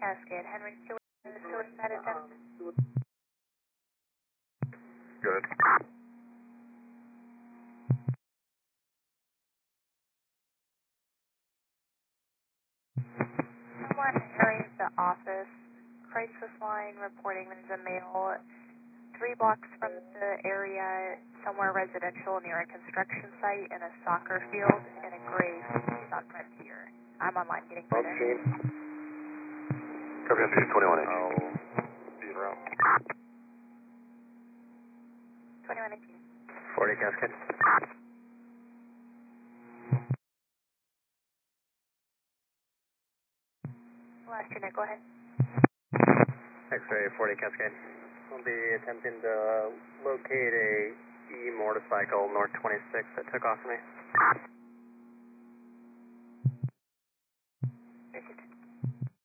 Cascade, Henry Stewart, suicide attempt. Good. Someone entering the office, crisis line reporting there's a male 3 blocks from the area, somewhere residential near a construction site and a soccer field in a gray. He's on Frontier. I'm online getting further. Copy on 21H. I'll be around. 2118. 40 Cascade. Last unit, go ahead. X-ray 40 Cascade. We'll be attempting to locate a E motorcycle north 26 that took off from me.